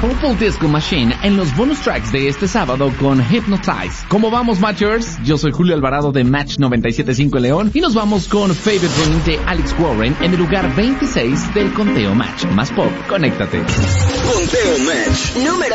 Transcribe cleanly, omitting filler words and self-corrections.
Purple Disco Machine en los bonus tracks de este sábado con Hypnotize. ¿Cómo vamos, Matchers? Yo soy Julio Alvarado de Match 97.5 León y nos vamos con Favorite Dream de Alex Warren en el lugar 26 del conteo Match. Más pop, conéctate. Conteo Match número